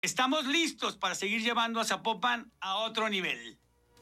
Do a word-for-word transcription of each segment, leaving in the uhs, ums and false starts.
Estamos listos para seguir llevando a Zapopan a otro nivel.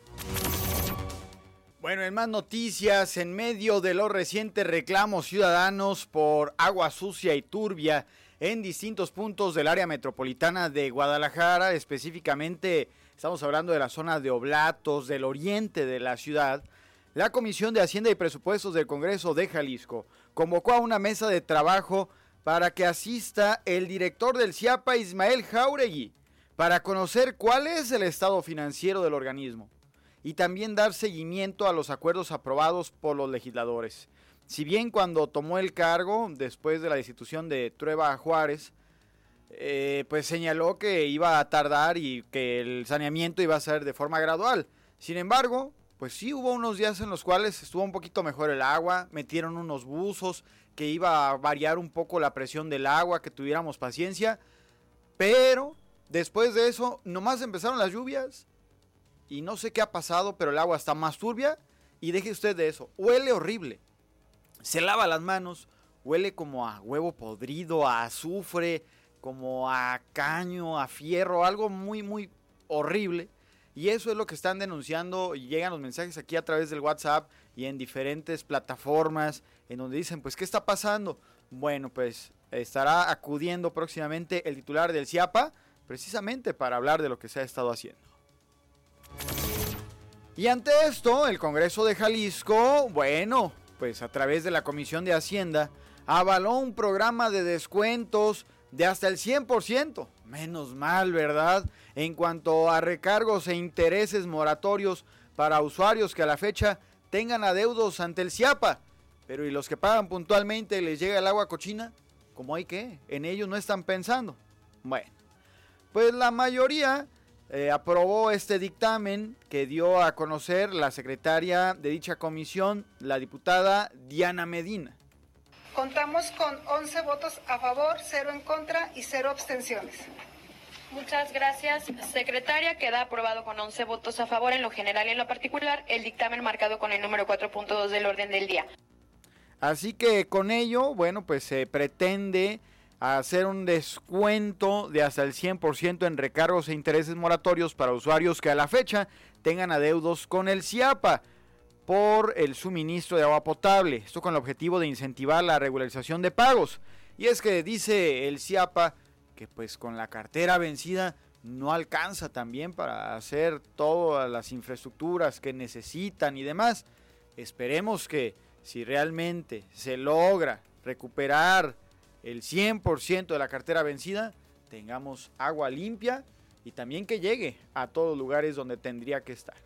Bueno, en más noticias, en medio de los recientes reclamos ciudadanos por agua sucia y turbia en distintos puntos del área metropolitana de Guadalajara, específicamente estamos hablando de la zona de Oblatos, del oriente de la ciudad, la Comisión de Hacienda y Presupuestos del Congreso de Jalisco convocó a una mesa de trabajo para que asista el director del CIAPA, Ismael Jáuregui, para conocer cuál es el estado financiero del organismo y también dar seguimiento a los acuerdos aprobados por los legisladores. Si bien cuando tomó el cargo, después de la destitución de Trueba Juárez, eh, pues señaló que iba a tardar y que el saneamiento iba a ser de forma gradual. Sin embargo, pues sí hubo unos días en los cuales estuvo un poquito mejor el agua, metieron unos buzos, que iba a variar un poco la presión del agua, que tuviéramos paciencia, pero después de eso nomás empezaron las lluvias y no sé qué ha pasado, pero el agua está más turbia y deje usted de eso, huele horrible, se lava las manos, huele como a huevo podrido, a azufre, como a caño, a fierro, algo muy muy horrible. Y eso es lo que están denunciando y llegan los mensajes aquí a través del WhatsApp y en diferentes plataformas en donde dicen, pues, ¿qué está pasando? Bueno, pues estará acudiendo próximamente el titular del CIAPA precisamente para hablar de lo que se ha estado haciendo. Y ante esto, el Congreso de Jalisco, bueno, pues a través de la Comisión de Hacienda, avaló un programa de descuentos de hasta el cien por ciento, menos mal, ¿verdad? En cuanto a recargos e intereses moratorios para usuarios que a la fecha tengan adeudos ante el CIAPA. Pero ¿y los que pagan puntualmente les llega el agua cochina? ¿Cómo hay que? En ellos no están pensando. Bueno, pues la mayoría eh, aprobó este dictamen que dio a conocer la secretaria de dicha comisión, la diputada Diana Medina. Contamos con once votos a favor, cero en contra y cero abstenciones. Muchas gracias, secretaria. Queda aprobado con once votos a favor en lo general y en lo particular el dictamen marcado con el número cuatro punto dos del orden del día. Así que con ello, bueno, pues se pretende hacer un descuento de hasta el cien por ciento en recargos e intereses moratorios para usuarios que a la fecha tengan adeudos con el CIAPA por el suministro de agua potable, esto con el objetivo de incentivar la regularización de pagos. Y es que dice el CIAPA que pues con la cartera vencida no alcanza también para hacer todas las infraestructuras que necesitan y demás. Esperemos que si realmente se logra recuperar el cien por ciento de la cartera vencida, tengamos agua limpia y también que llegue a todos los lugares donde tendría que estar.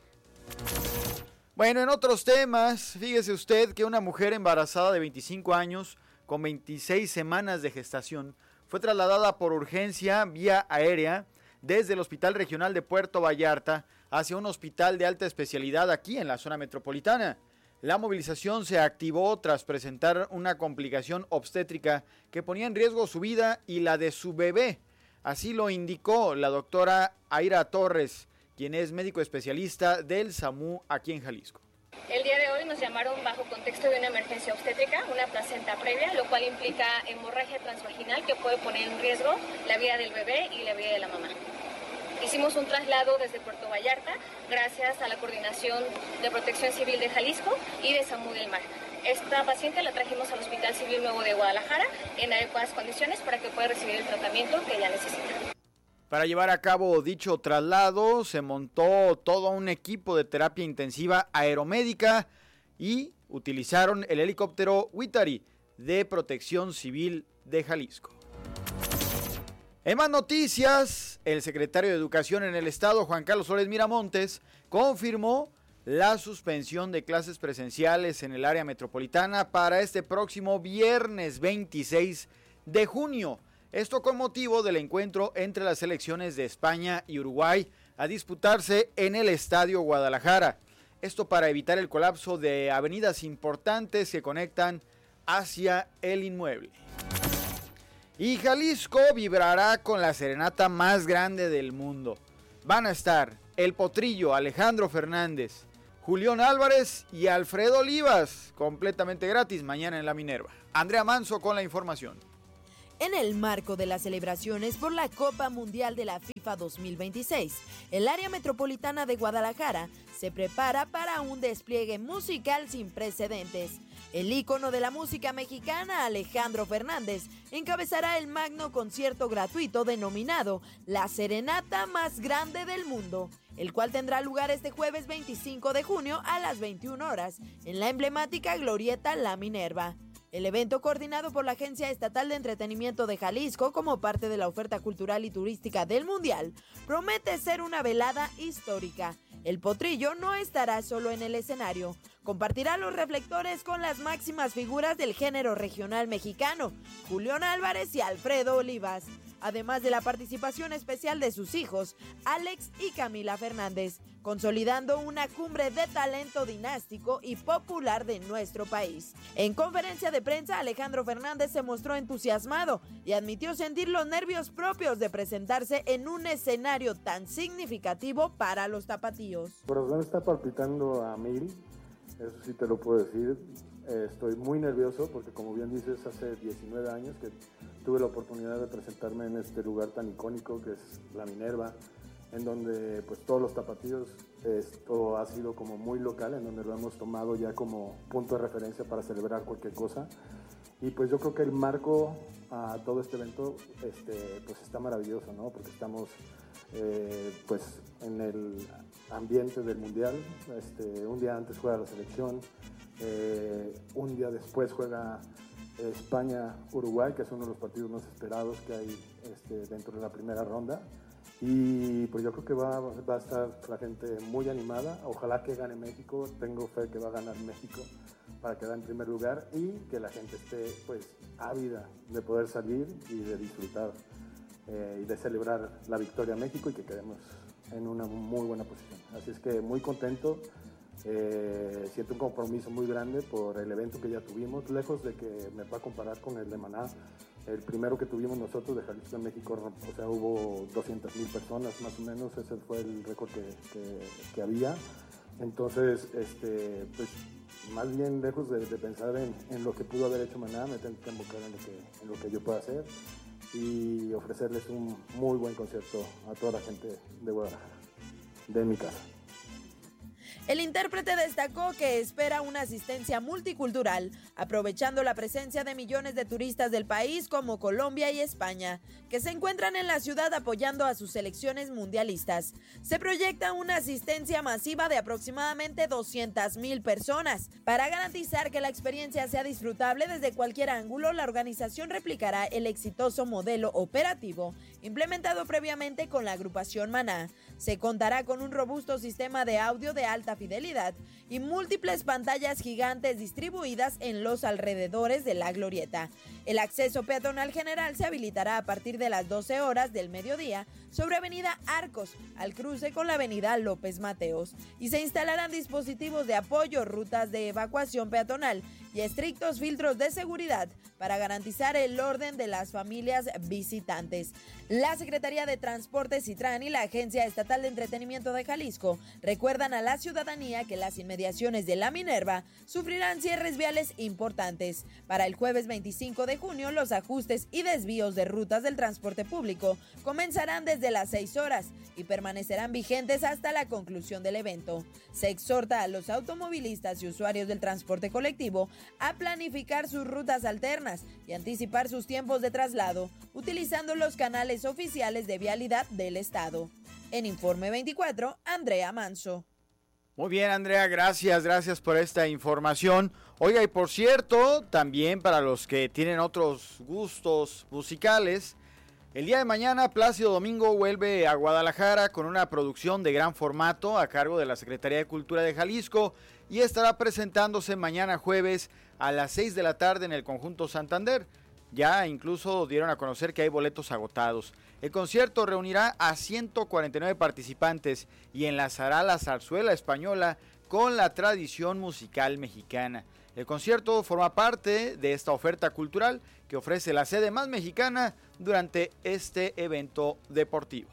Bueno, en otros temas, fíjese usted que una mujer embarazada de veinticinco años con veintiséis semanas de gestación fue trasladada por urgencia vía aérea desde el Hospital Regional de Puerto Vallarta hacia un hospital de alta especialidad aquí en la zona metropolitana. La movilización se activó tras presentar una complicación obstétrica que ponía en riesgo su vida y la de su bebé. Así lo indicó la doctora Aira Torres, quien es médico especialista del SAMU aquí en Jalisco. El día de hoy nos llamaron bajo contexto de una emergencia obstétrica, una placenta previa, lo cual implica hemorragia transvaginal que puede poner en riesgo la vida del bebé y la vida de la mamá. Hicimos un traslado desde Puerto Vallarta gracias a la Coordinación de Protección Civil de Jalisco y de SAMU del Mar. Esta paciente la trajimos al Hospital Civil Nuevo de Guadalajara en adecuadas condiciones para que pueda recibir el tratamiento que ella necesita. Para llevar a cabo dicho traslado se montó todo un equipo de terapia intensiva aeromédica y utilizaron el helicóptero Huitari de Protección Civil de Jalisco. En más noticias, el secretario de Educación en el estado, Juan Carlos Flores Miramontes, confirmó la suspensión de clases presenciales en el área metropolitana para este próximo viernes veintiséis de junio. Esto con motivo del encuentro entre las selecciones de España y Uruguay a disputarse en el Estadio Guadalajara. Esto para evitar el colapso de avenidas importantes que conectan hacia el inmueble. Y Jalisco vibrará con la serenata más grande del mundo. Van a estar El Potrillo, Alejandro Fernández, Julián Álvarez y Alfredo Olivas, completamente gratis mañana en la Minerva. Andrea Manso con la información. En el marco de las celebraciones por la Copa Mundial de la FIFA dos mil veintiséis, el área metropolitana de Guadalajara se prepara para un despliegue musical sin precedentes. El ícono de la música mexicana, Alejandro Fernández, encabezará el magno concierto gratuito denominado La Serenata Más Grande del Mundo, el cual tendrá lugar este jueves veinticinco de junio a las veintiuna horas en la emblemática glorieta La Minerva. El evento, coordinado por la Agencia Estatal de Entretenimiento de Jalisco como parte de la oferta cultural y turística del Mundial, promete ser una velada histórica. El Potrillo no estará solo en el escenario, compartirá los reflectores con las máximas figuras del género regional mexicano, Julián Álvarez y Alfredo Olivas, además de la participación especial de sus hijos, Alex y Camila Fernández, consolidando una cumbre de talento dinástico y popular de nuestro país. En conferencia de prensa, Alejandro Fernández se mostró entusiasmado y admitió sentir los nervios propios de presentarse en un escenario tan significativo para los tapatíos. El corazón está palpitando a mil, eso sí te lo puedo decir. Eh, estoy muy nervioso porque, como bien dices, hace diecinueve años que tuve la oportunidad de presentarme en este lugar tan icónico que es La Minerva, en donde pues todos los tapatíos, esto ha sido como muy local, en donde lo hemos tomado ya como punto de referencia para celebrar cualquier cosa. Y pues yo creo que el marco a todo este evento este, pues está maravilloso, ¿no? Porque estamos eh, pues en el ambiente del Mundial. Este, un día antes juega la selección, eh, un día después juega España-Uruguay, que es uno de los partidos más esperados que hay este, dentro de la primera ronda. Y pues yo creo que va, va a estar la gente muy animada. Ojalá que gane México. Tengo fe que va a ganar México para quedar en primer lugar y que la gente esté pues ávida de poder salir y de disfrutar eh, y de celebrar la victoria a México y que quedemos en una muy buena posición. Así es que muy contento. Eh, siento un compromiso muy grande por el evento que ya tuvimos, lejos de que me va a comparar con el de Maná, el primero que tuvimos nosotros de Jalisco en México, o sea, hubo doscientas mil personas más o menos, ese fue el récord que, que, que había. Entonces, este, pues, más bien lejos de, de pensar en, en lo que pudo haber hecho Maná, me tengo que enfocar en lo que, en lo que yo pueda hacer y ofrecerles un muy buen concierto a toda la gente de Guadalajara, de mi casa. El intérprete destacó que espera una asistencia multicultural, aprovechando la presencia de millones de turistas del país como Colombia y España, que se encuentran en la ciudad apoyando a sus selecciones mundialistas. Se proyecta una asistencia masiva de aproximadamente doscientas mil personas. Para garantizar que la experiencia sea disfrutable desde cualquier ángulo, la organización replicará el exitoso modelo operativo implementado previamente con la agrupación Maná. Se contará con un robusto sistema de audio de alta fidelidad y múltiples pantallas gigantes distribuidas en los alrededores de la glorieta. El acceso peatonal general se habilitará a partir de las doce horas del mediodía sobre Avenida Arcos, al cruce con la Avenida López Mateos, y se instalarán dispositivos de apoyo, rutas de evacuación peatonal y estrictos filtros de seguridad para garantizar el orden de las familias visitantes. La Secretaría de Transportes Citran y la Agencia Estatal de Entretenimiento de Jalisco recuerdan a la ciudadanía que las inmediaciones de La Minerva sufrirán cierres viales importantes. Para el jueves veinticinco de junio, los ajustes y desvíos de rutas del transporte público comenzarán desde las seis horas y permanecerán vigentes hasta la conclusión del evento. Se exhorta a los automovilistas y usuarios del transporte colectivo a planificar sus rutas alternas y anticipar sus tiempos de traslado, utilizando los canales oficiales de vialidad del Estado. En Informe veinticuatro, Andrea Manso. Muy bien, Andrea, gracias, gracias por esta información. Oiga, y por cierto, también para los que tienen otros gustos musicales, el día de mañana Plácido Domingo vuelve a Guadalajara con una producción de gran formato a cargo de la Secretaría de Cultura de Jalisco y estará presentándose mañana jueves a las seis de la tarde en el Conjunto Santander. Ya incluso dieron a conocer que hay boletos agotados. El concierto reunirá a ciento cuarenta y nueve participantes y enlazará la zarzuela española con la tradición musical mexicana. El concierto forma parte de esta oferta cultural que ofrece la sede más mexicana durante este evento deportivo.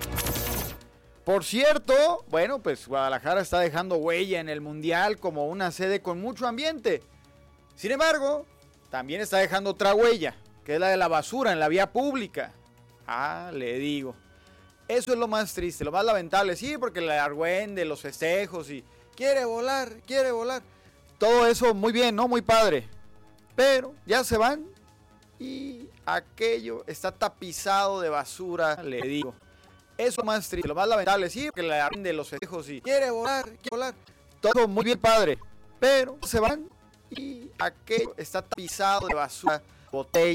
Por cierto, bueno, pues Guadalajara está dejando huella en el Mundial como una sede con mucho ambiente. Sin embargo, también está dejando otra huella, que es la de la basura en la vía pública. Ah, le digo. Eso es lo más triste, lo más lamentable. Sí, porque el argüende, los festejos y quiere volar, quiere volar. Todo eso muy bien, ¿no? Muy padre. Pero ya se van y aquello está tapizado de basura, le digo. Eso es lo más triste, lo más lamentable. Sí, porque el argüende, los festejos y quiere volar, quiere volar. Todo muy bien padre. Pero se van y aquello está tapizado de basura, botella.